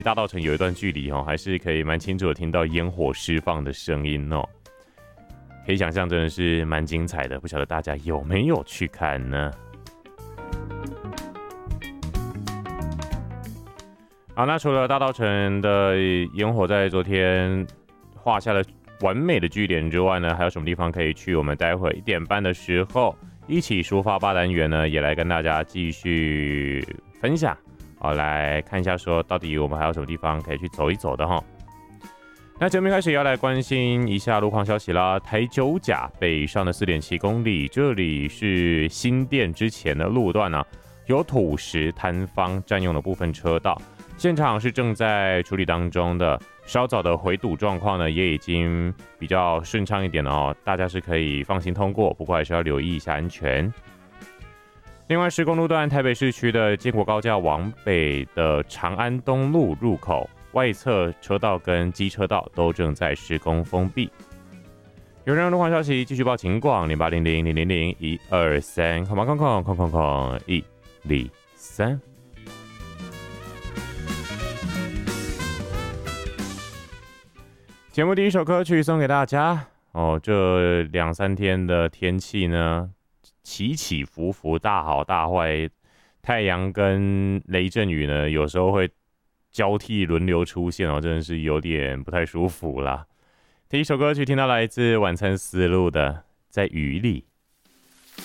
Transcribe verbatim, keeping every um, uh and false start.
大稻埕有一段距离哦，还是可以蛮清楚的听到烟火释放的声音哦。可以想象，真的是蛮精彩的。不晓得大家有没有去看呢？好，那除了大稻埕的烟火在昨天画下了完美的句点之外呢，还有什么地方可以去？我们待会一点半的时候，一起抒发八单元呢，也来跟大家继续分享。好，来看一下说到底我们还有什么地方可以去走一走的哈。那节目开始也要来关心一下路况消息啦。台九甲北上的 四点七公里，这里是新店之前的路段啊，有土石坍方占用了部分车道，现场是正在处理当中的。稍早的回堵状况呢，也已经比较顺畅一点了哦，大家是可以放心通过，不过还是要留意一下安全。另外，施工路段台北市区的建国高架往北的长安东路入口外侧车道跟机车道都正在施工封闭。有任何路况消息，继续报警广零八零零零零零一二三，空空空空空空空一零三。节目第一首歌曲送给大家哦，这两三天的天气呢，起起伏伏，大好大坏，太阳跟雷阵雨呢，有时候会交替轮流出现哦，真的是有点不太舒服啦。第一首歌曲听到来自晚餐思路的《在雨里》。